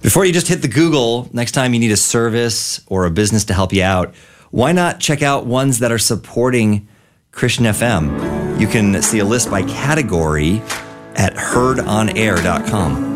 Before you just hit the Google, next time you need a service or a business to help you out, why not check out ones that are supporting Christian FM? You can see a list by category at heardonair.com.